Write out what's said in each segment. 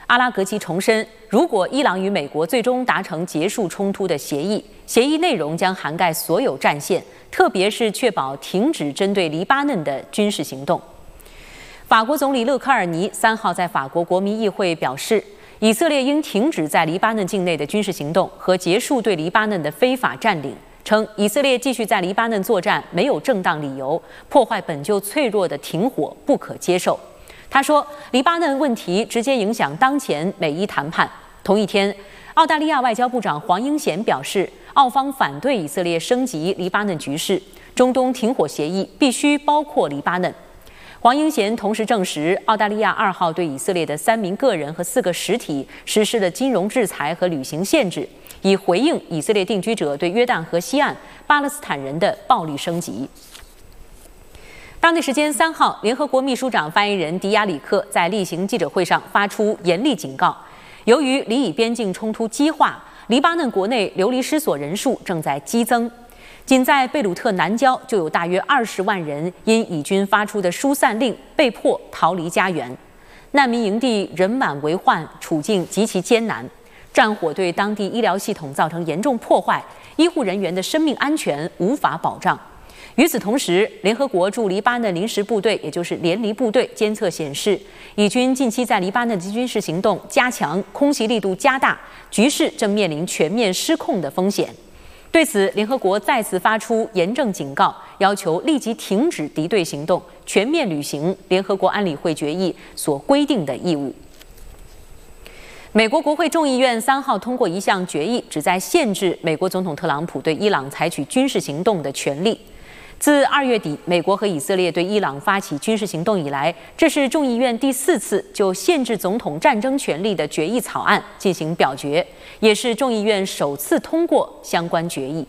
阿拉格齐重申，如果伊朗与美国最终达成结束冲突的协议，协议内容将涵盖所有战线，特别是确保停止针对黎巴嫩的军事行动。法国总理勒科尔尼3号在法国国民议会表示，以色列应停止在黎巴嫩境内的军事行动和结束对黎巴嫩的非法占领，称以色列继续在黎巴嫩作战没有正当理由，破坏本就脆弱的停火不可接受。他说，黎巴嫩问题直接影响当前美伊谈判。同一天，澳大利亚外交部长黄英贤表示，澳方反对以色列升级黎巴嫩局势，中东停火协议必须包括黎巴嫩。黄英贤同时证实，澳大利亚2号对以色列的3名个人和4个实体实施了金融制裁和旅行限制，以回应以色列定居者对约旦河西岸巴勒斯坦人的暴力升级。当地时间3号，联合国秘书长发言人迪亚里克在例行记者会上发出严厉警告，由于黎以边境冲突激化，黎巴嫩国内流离失所人数正在激增。仅在贝鲁特南郊就有大约20万人因以军发出的疏散令被迫逃离家园，难民营地人满为患，处境极其艰难。战火对当地医疗系统造成严重破坏，医护人员的生命安全无法保障。与此同时，联合国驻黎巴嫩临时部队，也就是联黎部队监测显示，以军近期在黎巴嫩的军事行动加强，空袭力度加大，局势正面临全面失控的风险。对此，联合国再次发出严正警告，要求立即停止敌对行动，全面履行联合国安理会决议所规定的义务。美国国会众议院3号通过一项决议，旨在限制美国总统特朗普对伊朗采取军事行动的权利。自2月底美国和以色列对伊朗发起军事行动以来，这是众议院第4次就限制总统战争权利的决议草案进行表决，也是众议院首次通过相关决议。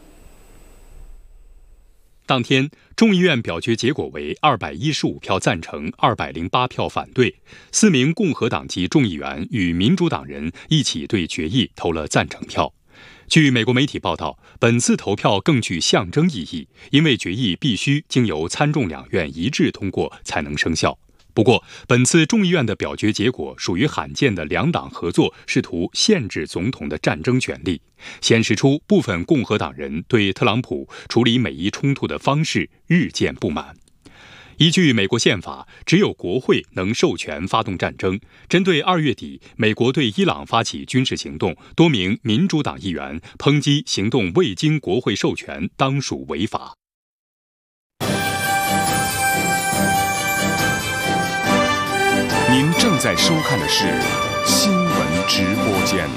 当天，众议院表决结果为215票赞成，208票反对。4名共和党籍众议员与民主党人一起对决议投了赞成票。据美国媒体报道，本次投票更具象征意义，因为决议必须经由参众两院一致通过才能生效。不过，本次众议院的表决结果属于罕见的两党合作试图限制总统的战争权利，显示出部分共和党人对特朗普处理美伊冲突的方式日渐不满。依据美国宪法，只有国会能授权发动战争。针对2月底美国对伊朗发起军事行动，多名民主党议员抨击行动未经国会授权，当属违法。 您正在收看的是新闻直播间。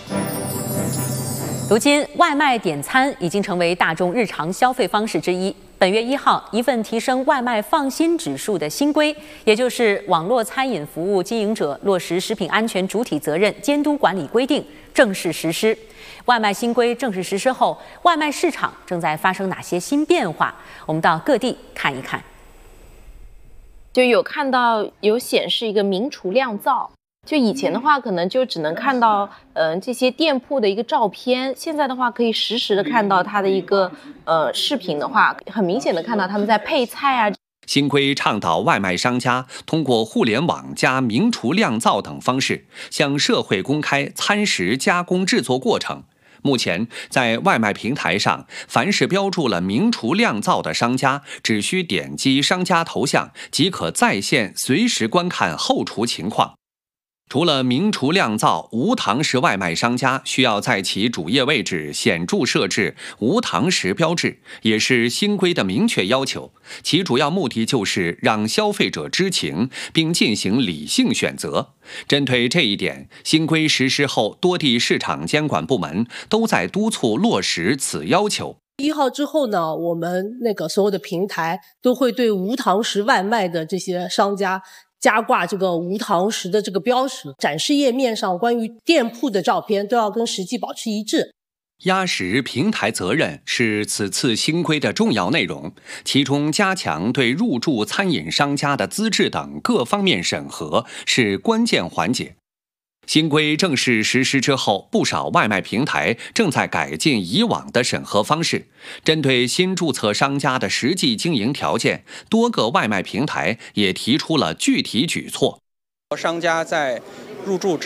如今，外卖点餐已经成为大众日常消费方式之一。本月1号，一份提升外卖放心指数的新规，也就是网络餐饮服务经营者落实食品安全主体责任监督管理规定正式实施。外卖新规正式实施后，外卖市场正在发生哪些新变化？我们到各地看一看。 就有看到有显示一个名厨靓造。就以前的话，可能就只能看到这些店铺的一个照片，现在的话可以实时的看到它的一个视频的话，很明显的看到他们在配菜啊。 新规倡导外卖商家通过互联网加名厨靓造等方式，向社会公开餐食加工制作过程。目前，在外卖平台上，凡是标注了名厨靓造的商家，只需点击商家头像，即可在线随时观看后厨情况。除了名厨靓造，无糖食外卖商家需要在其主页位置显著设置无糖食标志，也是新规的明确要求。其主要目的就是让消费者知情，并进行理性选择。针对这一点，新规实施后，多地市场监管部门都在督促落实此要求。 1号之后呢，我们所有的平台都会对无糖食外卖的这些商家加挂这个无糖食的这个标识，展示页面上关于店铺的照片都要跟实际保持一致。 压实平台责任是此次新规的重要内容，其中加强对入驻餐饮商家的资质等各方面审核是关键环节。新规正式实施之后，不少外卖平台正在改进以往的审核方式。针对新注册商家的实际经营条件，多个外卖平台也提出了具体举措。 商家在入驻